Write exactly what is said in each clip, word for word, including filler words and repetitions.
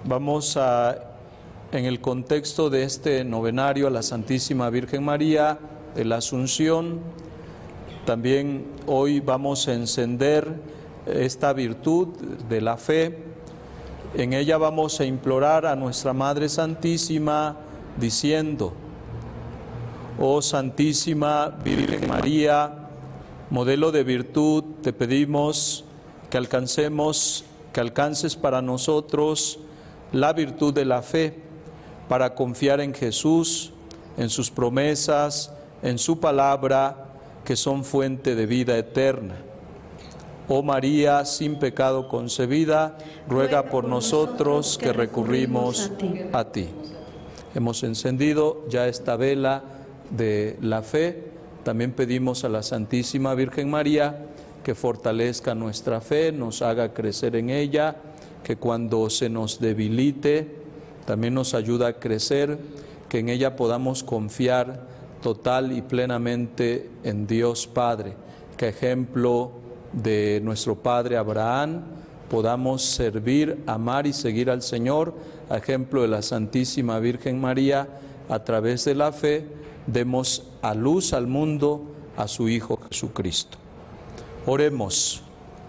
Vamos a, en el contexto de este novenario a la Santísima Virgen María de la Asunción, también hoy vamos a encender esta virtud de la fe. En ella vamos a implorar a nuestra Madre Santísima diciendo: oh Santísima Virgen María, modelo de virtud, te pedimos que alcancemos, que alcances para nosotros la virtud de la fe, para confiar en Jesús, en sus promesas, en su palabra, que son fuente de vida eterna. Oh María, sin pecado concebida, ruega por nosotros que recurrimos a ti. Hemos encendido ya esta vela de la fe. También pedimos a la Santísima Virgen María que fortalezca nuestra fe, nos haga crecer en ella, que cuando se nos debilite también nos ayuda a crecer, que en ella podamos confiar total y plenamente en Dios Padre, que ejemplo de nuestro Padre Abraham podamos servir, amar y seguir al Señor, a ejemplo de la Santísima Virgen María, a través de la fe demos a luz al mundo a su Hijo Jesucristo. Oremos.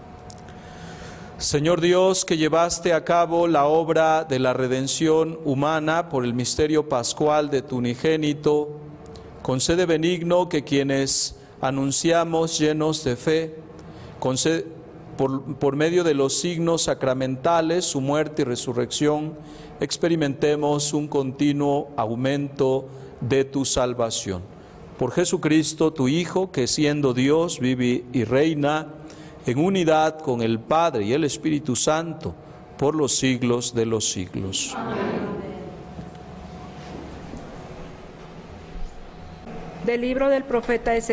Señor Dios, que llevaste a cabo la obra de la redención humana por el misterio pascual de tu unigénito, concede benigno que quienes anunciamos llenos de fe, concede, por, por medio de los signos sacramentales, su muerte y resurrección, experimentemos un continuo aumento de tu salvación. Por Jesucristo, tu Hijo, que siendo Dios, vive y reina en unidad con el Padre y el Espíritu Santo, por los siglos de los siglos. Amén. Del libro del profeta Ezequiel.